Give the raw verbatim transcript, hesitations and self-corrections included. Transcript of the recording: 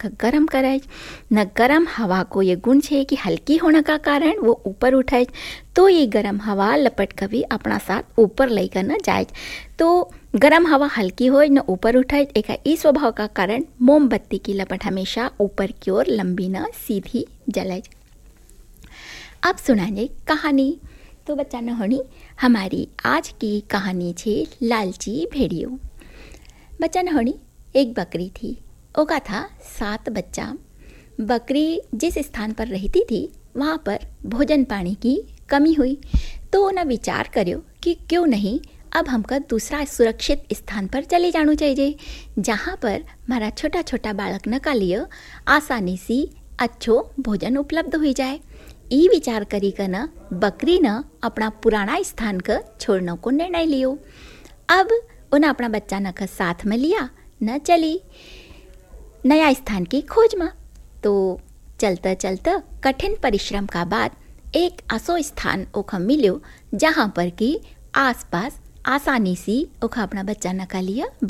नख गरम करे। न गरम हवा को ये गुण है कि हल्की होने का कारण वो ऊपर उठाए, तो ये गरम हवा लपट कभी अपना साथ ऊपर लेकर न जाए। तो गरम हवा हल्की हो न ऊपर उठाए, एक इस स्वभाव का कारण मोमबत्ती की लपट हमेशा ऊपर की ओर लंबी न सीधी जले। अब सुनाइए कहानी। तो बच्चा न होनी हमारी आज की कहानी छे लालची भेड़ियो। बच्चा न होनी एक बकरी थी, ओका था सात बच्चा। बकरी जिस स्थान पर रहती थी वहाँ पर भोजन पानी की कमी हुई, तो उन्हें विचार करो कि क्यों नहीं अब हमको दूसरा सुरक्षित स्थान पर चले जाना चाहिए, जहाँ पर हमारा छोटा छोटा बालक न का लिए आसानी से अच्छो भोजन उपलब्ध हो जाए। ई विचार करी कर न बकरी न अपना पुराना स्थान का छोड़ने को निर्णय लियो। अब उन्हें अपना बच्चा न का साथ में लिया न चली नया स्थान की खोज में। तो चलता चलता कठिन परिश्रम का बाद एक ऐसो स्थान ओखा मिलो, जहाँ पर कि आसपास आसानी से ओखा अपना बच्चा न का लिया